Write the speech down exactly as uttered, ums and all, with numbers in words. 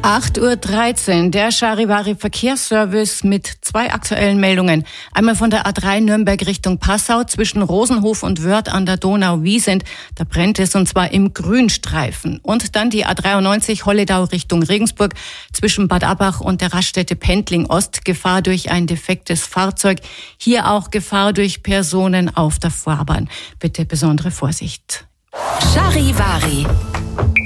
acht Uhr dreizehn, der Charivari-Verkehrsservice mit zwei aktuellen Meldungen. Einmal von der A drei Nürnberg Richtung Passau zwischen Rosenhof und Wörth an der Donau-Wiesent. Da brennt es und zwar im Grünstreifen. Und dann die A dreiundneunzig Holledau Richtung Regensburg zwischen Bad Abbach und der Raststätte Pendling Ost. Gefahr durch ein defektes Fahrzeug. Hier auch Gefahr durch Personen auf der Fahrbahn. Bitte besondere Vorsicht. Charivari.